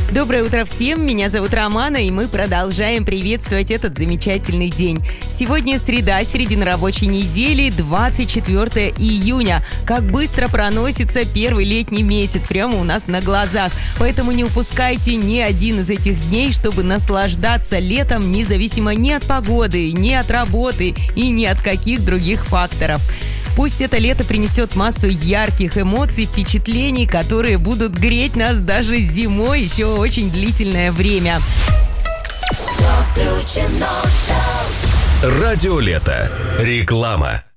Доброе утро всем, меня зовут Романа, и мы продолжаем приветствовать этот замечательный день. Сегодня среда, середина рабочей недели, 24 июня. Как быстро проносится первый летний месяц прямо у нас на глазах. Поэтому не упускайте ни один из этих дней, чтобы наслаждаться летом, независимо ни от погоды, ни от работы и ни от каких других факторов. Пусть это лето принесет массу ярких эмоций, впечатлений, которые будут греть нас даже зимой еще очень длительное время. Радио Лето. Реклама.